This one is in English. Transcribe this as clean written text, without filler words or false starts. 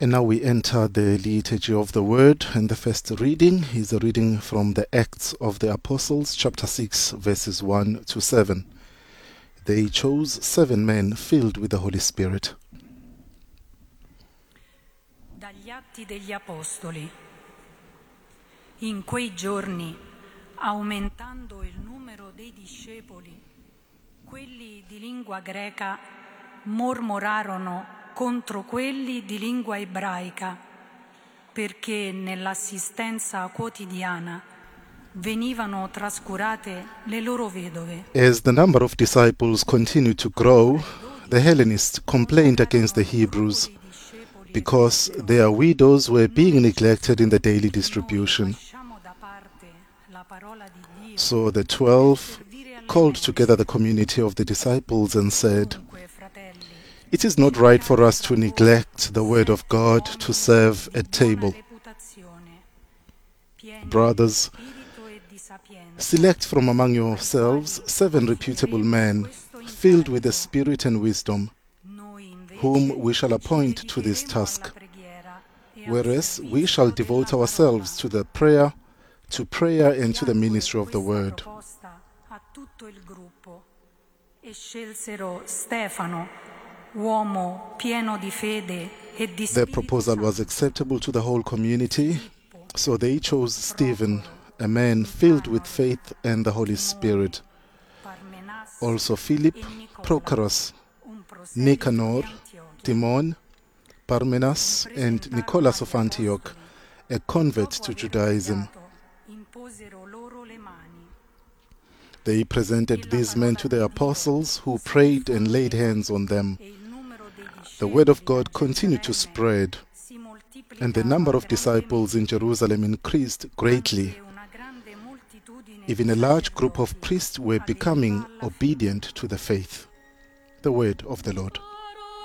And now we enter the liturgy of the word, and the first reading is a reading from the Acts of the Apostles, chapter 6, verses 1 to 7. They chose 7 men filled with the Holy Spirit. Dagli Atti degli Apostoli. In quei giorni, aumentando il numero dei discepoli, quelli di lingua greca mormorarono contro quelli di lingua ebraica, perché nell'assistenza quotidiana venivano trascurate le loro vedove. As the number of disciples continued to grow, the Hellenists complained against the Hebrews because their widows were being neglected in the daily distribution. So the 12 called together the community of the disciples and said, "It is not right for us to neglect the word of God to serve at table. Brothers, select from among yourselves 7 reputable men, filled with the Spirit and wisdom, whom we shall appoint to this task, whereas we shall devote ourselves to prayer and to the ministry of the word." The proposal was acceptable to the whole community, so they chose Stephen, a man filled with faith and the Holy Spirit. Also Philip, Prochorus, Nicanor, Timon, Parmenas, and Nicholas of Antioch, a convert to Judaism. They presented these men to the apostles, who prayed and laid hands on them. The word of God continued to spread, and the number of disciples in Jerusalem increased greatly. Even a large group of priests were becoming obedient to the faith. The word of the Lord.